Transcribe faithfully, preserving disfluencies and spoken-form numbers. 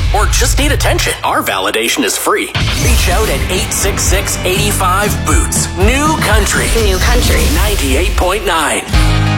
or just need attention, our validation is free. Reach out at eight six six, eight five, BOOTS. New Country. New Country. ninety-eight point nine.